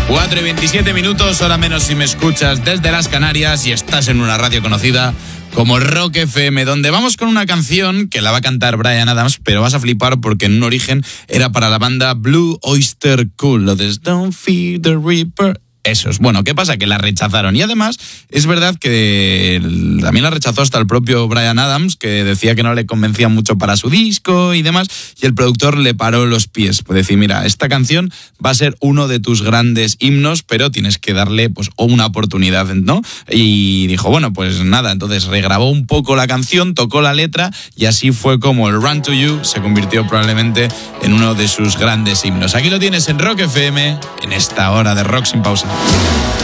4:27, hora menos si me escuchas desde las Canarias y estás en una radio conocida como Rock FM, donde vamos con una canción que la va a cantar Bryan Adams, pero vas a flipar porque en un origen era para la banda Blue Oyster Cult, lo de Don't Fear the Reaper. Esos. Bueno, ¿qué pasa? Que la rechazaron. Y además, es verdad que también la rechazó hasta el propio Bryan Adams, que decía que no le convencía mucho para su disco y demás, y el productor le paró los pies. Pues decir, mira, esta canción va a ser uno de tus grandes himnos, pero tienes que darle pues una oportunidad, ¿no? Y dijo, bueno, pues nada, entonces regrabó un poco la canción, tocó la letra, y así fue como el Run to You se convirtió probablemente en uno de sus grandes himnos. Aquí lo tienes en Rock FM, en esta hora de Rock sin pausa.